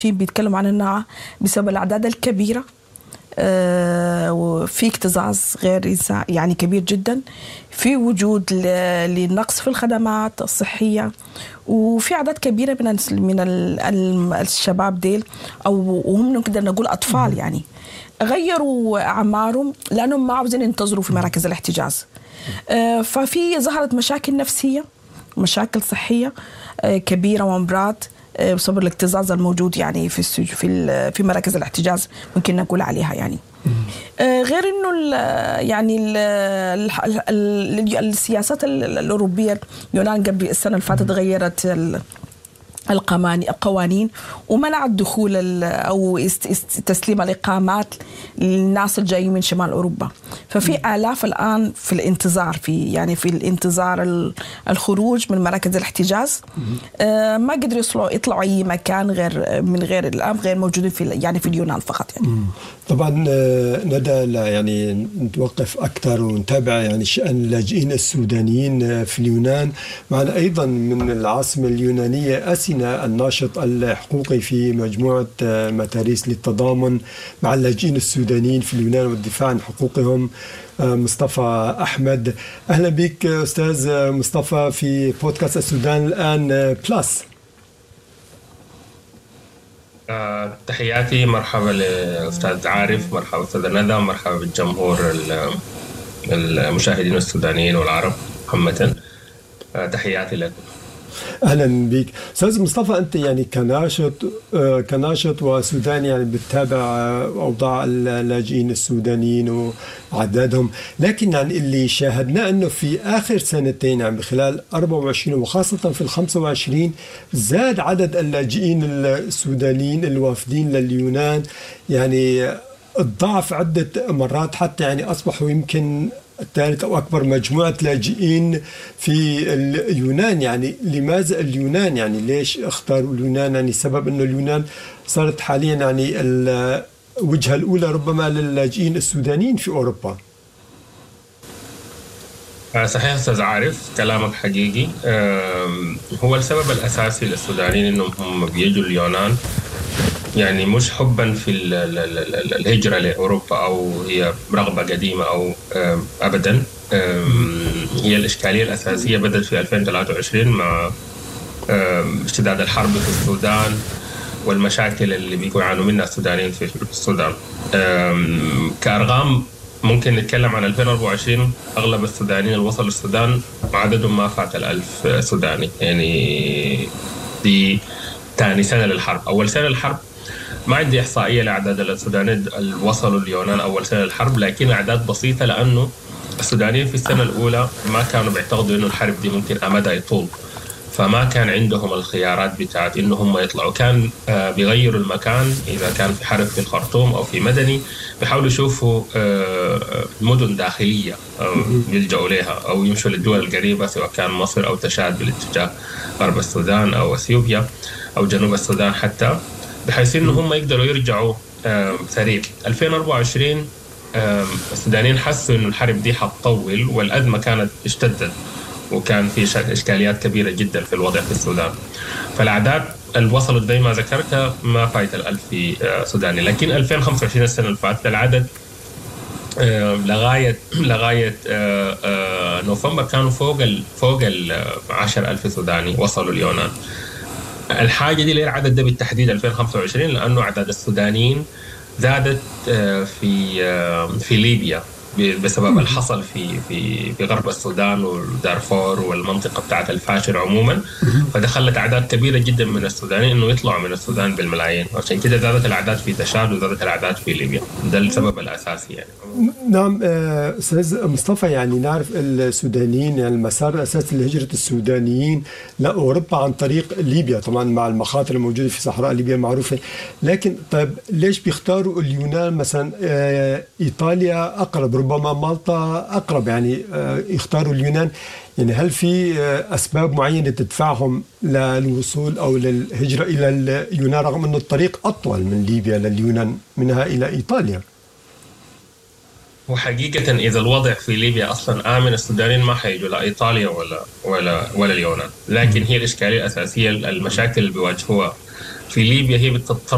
بيتكلموا عن أنها بسبب الأعداد الكبيرة وفي اكتظاظ غير يعني كبير جدا، في وجود لنقص في الخدمات الصحية، وفي أعداد كبيرة من الشباب ديل أو وهم نقدر نقول أطفال يعني غيروا أعمارهم لأنهم ما عاوزين ينتظروا في مراكز الاحتجاز. ففي ظهرت مشاكل نفسية، مشاكل صحية كبيرة وأمراض بسبب الاكتظاظ الموجود يعني في مراكز الاحتجاز ممكن نقول عليها يعني. غير انه يعني السياسات الأوروبية، اليونان قبل السنة اللي فاتت غيرت القوانين ومنعت دخول أو تسليم الإقامات للناس الجايين من شمال أوروبا. ففي آلاف الآن في الانتظار، في الانتظار الخروج من مراكز الاحتجاز، ما قدروا يطلعوا أي مكان غير الآن غير موجودين في اليونان فقط يعني. طبعا ندى يعني نتوقف أكثر ونتابع يعني شأن اللاجئين السودانيين في اليونان. معنا أيضا من العاصمة اليونانية أسينا الناشط الحقوقي في مجموعة متاريس للتضامن مع اللاجئين السودانيين في اليونان والدفاع عن حقوقهم، مصطفى أحمد. أهلا بك أستاذ مصطفى في بودكاست السودان الآن بلس. تحياتي، مرحبا لأستاذ عارف، مرحبا أستاذ ندى، مرحبا بالجمهور المشاهدين السودانيين والعرب عامة. تحياتي لكم. أهلا بك أستاذ مصطفى. أنت يعني كناشط وسوداني يعني بتتابع أوضاع اللاجئين السودانيين وعددهم، لكن يعني اللي شاهدناه أنه في آخر سنتين يعني خلال 24 وخاصة في 25 زاد عدد اللاجئين السودانيين الوافدين لليونان يعني الضعف عدة مرات، حتى يعني أصبحوا يمكن الثالث أو أكبر مجموعة لاجئين في اليونان. يعني لماذا اليونان؟ يعني ليش اختاروا اليونان؟ يعني سبب أنه اليونان صارت حاليا يعني الوجهة الأولى ربما للاجئين السودانيين في أوروبا. صحيح أستاذ عارف، كلامك حقيقي. هو السبب الأساسي للسودانيين أنهم هم بيجوا اليونان يعني مش حبا في الهجرة لأوروبا أو هي رغبة قديمة أو أبدا. هي الإشكالية الأساسية بدأت في 2023 مع اشتداد الحرب في السودان والمشاكل اللي بيكونوا يعانوا منها السودانيين في السودان. كأرقام ممكن نتكلم عن 2024 أغلب السودانيين اللي وصلوا السودان عددهم ما فات 1000 سوداني، يعني دي ثاني سنة للحرب. أول سنة للحرب ما عندي إحصائية لأعداد السودانيين اللي وصلوا اليونان أول سنة للحرب، لكن أعداد بسيطة لأنه السودانيين في السنة الأولى ما كانوا بيعتقدوا إنه الحرب دي ممكن أمدها يطول، فما كان عندهم الخيارات بتاعت إنه هم يطلعوا. كان بيغيروا المكان، إذا كان في حرب في الخرطوم أو في مدني بيحاولوا يشوفوا مدن داخلية يلجأوا لها أو يمشوا للدول القريبة سواء كان مصر أو تشاد بالاتجاه غرب السودان أو أثيوبيا أو جنوب السودان حتى، بحيث إنه هم يقدروا يرجعوا سريع. 2024 السودانيين حسوا إنه الحرب دي حتطول والأزمة كانت اشتدت وكان في إشكاليات كبيرة جدا في الوضع في السودان، فالأعداد اللي وصلت زي ما ذكرتها ما فايت 1000 سوداني. لكن 2025 السنة اللي فاتت العدد لغاية نوفمبر كانوا فوق 10,000 سوداني وصلوا اليونان. الحاجة دي ليه العدد ده بالتحديد 2025؟ لأنه أعداد السودانيين زادت في ليبيا بسبب الحصل في غرب السودان والدارفور والمنطقة بتاعت الفاشر عموما، فدخلت أعداد كبيرة جدا من السودانيين إنه يطلعوا من السودان بالملايين، عشان كده زادت الأعداد في تشاد وزادت الأعداد في ليبيا. ده السبب الأساسي يعني. نعم أستاذ مصطفى، يعني نعرف السودانيين يعني المسار الأساسي لهجرة السودانيين لأوروبا عن طريق ليبيا، طبعا مع المخاطر الموجودة في صحراء ليبيا المعروفة. لكن طيب ليش بيختاروا اليونان مثلا؟ إيطاليا أقرب، ربما مالطا أقرب، يعني يختاروا اليونان. يعني هل في أسباب معينة تدفعهم للوصول أو للهجرة إلى اليونان رغم أن الطريق أطول من ليبيا لليونان منها إلى إيطاليا؟ وحقيقة إذا الوضع في ليبيا أصلا آمن السودانيين ما حيجوا لا إيطاليا ولا اليونان. لكن هي الإشكالية الأساسية المشاكل اللي بيواجهوها في ليبيا هي بتضطر